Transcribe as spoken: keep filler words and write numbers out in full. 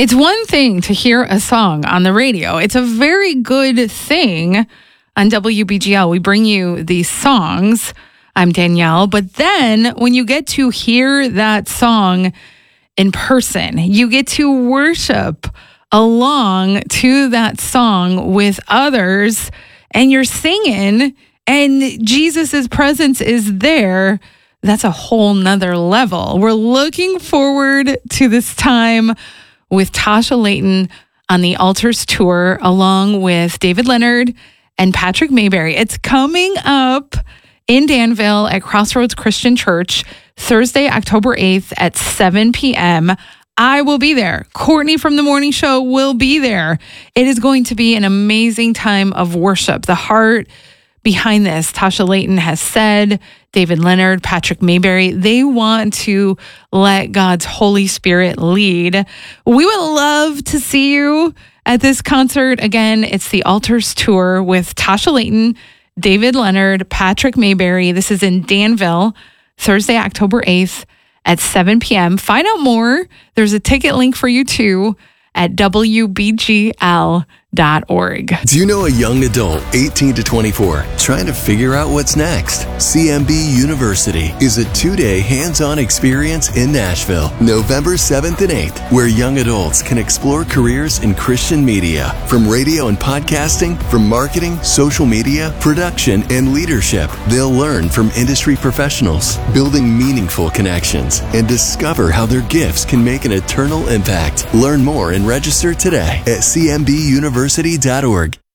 It's one thing to hear a song on the radio. It's a very good thing on W B G L. We bring you these songs. I'm Danielle. But then when you get to hear that song in person, you get to worship along to that song with others, and you're singing, and Jesus's presence is there. That's a whole nother level. We're looking forward to this time with Tasha Layton on the Altars Tour, along with David Leonard and Patrick Mayberry. It's coming up in Danville at Crossroads Christian Church, Thursday, October eighth at seven p.m. I will be there. Courtney from The Morning Show will be there. It is going to be an amazing time of worship. The heart behind this, Tasha Layton has said, David Leonard, Patrick Mayberry, they want to let God's Holy Spirit lead. We would love to see you at this concert. Again, it's the Altars Tour with Tasha Layton, David Leonard, Patrick Mayberry. This is in Danville, Thursday, October eighth at seven p.m. Find out more. There's a ticket link for you too at W B G L dot org. Do you know a young adult, eighteen to twenty-four, trying to figure out what's next? C M B University is a two-day hands-on experience in Nashville, November seventh and eighth, where young adults can explore careers in Christian media, from radio and podcasting, from marketing, social media, production, and leadership. They'll learn from industry professionals, building meaningful connections, and discover how their gifts can make an eternal impact. Learn more and register today at C M B University dot org.